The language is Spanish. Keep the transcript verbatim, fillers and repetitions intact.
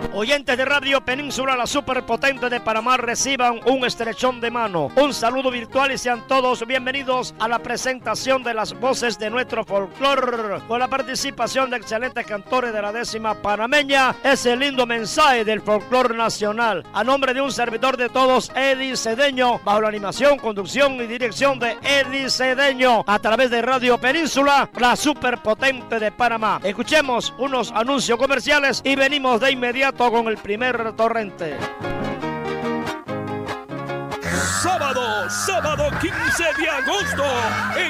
Oyentes de Radio Península, la superpotente de Panamá, reciban un estrechón de mano, un saludo virtual y sean todos bienvenidos a la presentación de las voces de nuestro folclore, con la participación de excelentes cantores de la décima panameña, ese lindo mensaje del folclore nacional. A nombre de un servidor de todos, Eddie Cedeño, bajo la animación, conducción y dirección de Eddie Cedeño, a través de Radio Península, la superpotente de Panamá. Escuchemos unos anuncios comerciales y venimos de inmediato con el primer torrente. Sábado, sábado quince de agosto, en